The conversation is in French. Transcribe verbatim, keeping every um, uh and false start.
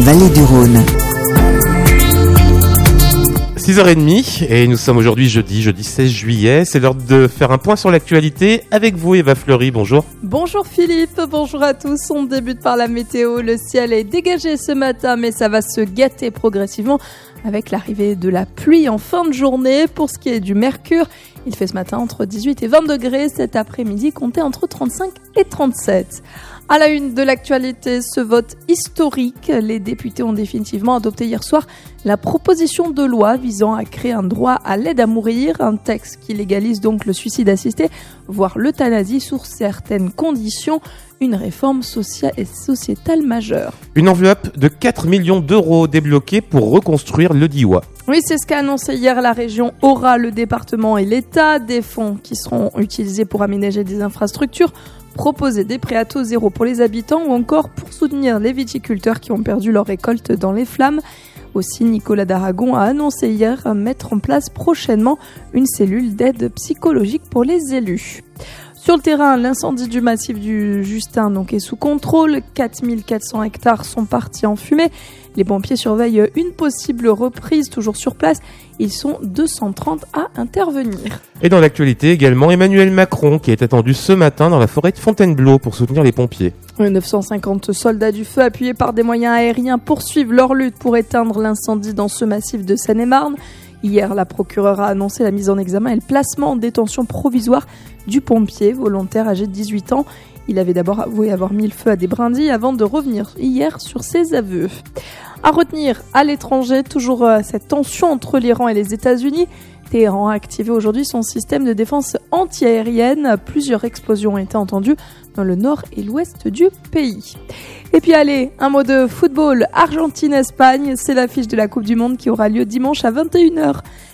vallée du Rhône. six heures trente et nous sommes aujourd'hui jeudi, jeudi seize juillet. C'est l'heure de faire un point sur l'actualité avec vous, Eva Fleury. Bonjour. Bonjour Philippe, bonjour à tous. On débute par la météo. Le ciel est dégagé ce matin, mais ça va se gâter progressivement avec l'arrivée de la pluie en fin de journée. Pour ce qui est du mercure, il fait ce matin entre dix-huit et vingt degrés. Cet après-midi, comptez entre trente-cinq et trente-sept. À la une de l'actualité, ce vote historique. Les députés ont définitivement adopté hier soir la proposition de loi visant à créer un droit à l'aide à mourir, un texte qui légalise donc le suicide assisté, voire l'euthanasie sous certaines conditions, une réforme sociale et sociétale majeure. Une enveloppe de quatre millions d'euros débloquée pour reconstruire le Diois. Oui, c'est ce qu'a annoncé hier la région Aura, le département et l'État. Des fonds qui seront utilisés pour aménager des infrastructures, proposer des prêts à taux zéro pour les habitants ou encore pour soutenir les viticulteurs qui ont perdu leur récolte dans les flammes. Aussi, Nicolas d'Aragon a annoncé hier mettre en place prochainement une cellule d'aide psychologique pour les élus. Sur le terrain, l'incendie du massif du Justin donc, est sous contrôle. quatre mille quatre cents hectares sont partis en fumée. Les pompiers surveillent une possible reprise toujours sur place. Ils sont deux cent trente à intervenir. Et dans l'actualité également, Emmanuel Macron qui est attendu ce matin dans la forêt de Fontainebleau pour soutenir les pompiers. neuf cent cinquante soldats du feu appuyés par des moyens aériens poursuivent leur lutte pour éteindre l'incendie dans ce massif de Seine-et-Marne. Hier, la procureure a annoncé la mise en examen et le placement en détention provisoire du pompier volontaire âgé de dix-huit ans. Il avait d'abord avoué avoir mis le feu à des brindilles avant de revenir hier sur ses aveux. À retenir à l'étranger, toujours cette tension entre l'Iran et les États-Unis. Téhéran a activé aujourd'hui son système de défense antiaérienne. Plusieurs explosions ont été entendues dans le nord et l'ouest du pays. Et puis allez, un mot de football. Argentine-Espagne, c'est l'affiche de la Coupe du Monde qui aura lieu dimanche à vingt et une heures.